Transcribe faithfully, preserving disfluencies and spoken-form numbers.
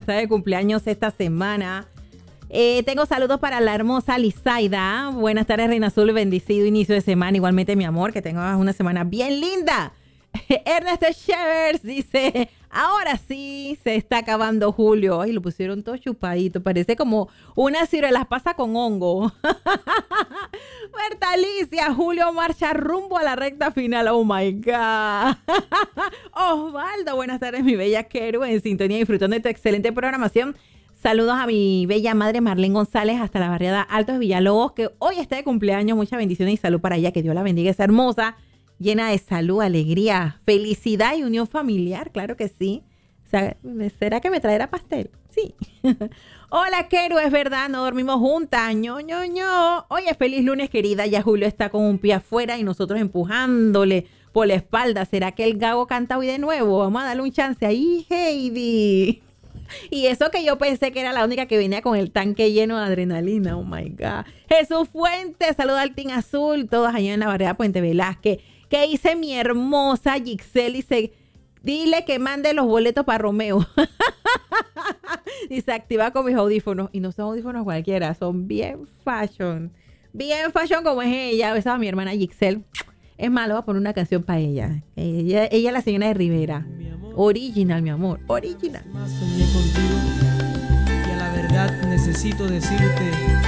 está de cumpleaños esta semana. Eh, tengo saludos para la hermosa Lizaida. Buenas tardes, Reina Azul. Bendecido inicio de semana. Igualmente, mi amor, que tengas una semana bien linda. Ernesto Chevers dice, ahora sí se está acabando julio. Ay, lo pusieron todo chupadito. Parece como una ciruelas pasa con hongo. Berta Alicia, julio marcha rumbo a la recta final. Oh my God. Osvaldo, buenas tardes, mi bella Keru, en sintonía, disfrutando de tu excelente programación. Saludos a mi bella madre Marlene González hasta la barriada Altos Villalobos, que hoy está de cumpleaños. Muchas bendiciones y salud para ella. Que Dios la bendiga, es hermosa, llena de salud, alegría, felicidad y unión familiar. Claro que sí. O sea, ¿será que me traerá pastel? Sí. Hola, Keru, es verdad, no dormimos juntas. ño, ño, ño. Oye, feliz lunes, querida. Ya Julio está con un pie afuera y nosotros empujándole por la espalda. ¿Será que el gago canta hoy de nuevo? Vamos a darle un chance ahí, Heidi. Y eso que yo pensé que era la única que venía con el tanque lleno de adrenalina. Oh my God. Jesús Fuentes, saluda al Team Azul, todos allá en la barriada Puente Velázquez. ¿Qué dice mi hermosa Gixel? Dice, dile que mande los boletos para Romeo. Y se activa con mis audífonos. Y no son audífonos cualquiera, son bien fashion. Bien fashion como es ella. Esa es mi hermana Gixel. Es malo, voy a poner una canción para ella. Ella. Ella es la señora de Rivera. Original, mi amor. Original. Más soñé contigo y a la verdad necesito decirte